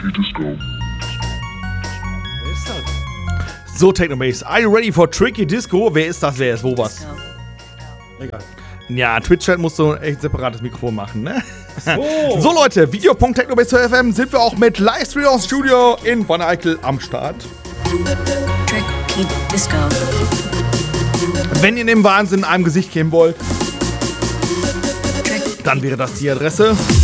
So, Technobase, are you ready for Tricky Disco? Wer ist das? Wer ist wo was? Egal. Ja, Twitch-Chat musst du ein echt separates Mikrofon machen, ne? So Leute, video.technobase.fm sind wir auch mit Livestream aus Studio in Wanne-Eickel am Start. Tricky Disco. Wenn ihr dem Wahnsinn in einem Gesicht gehen wollt, dann wäre das die Adresse.